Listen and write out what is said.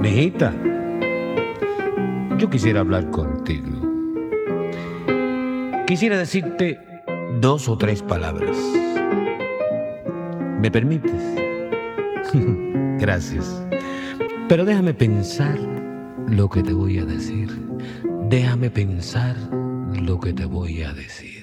Mijita, yo quisiera hablar contigo. Quisiera decirte 2 o 3 palabras. ¿Me permites? Gracias. Pero déjame pensar lo que te voy a decir. Déjame pensar lo que te voy a decir.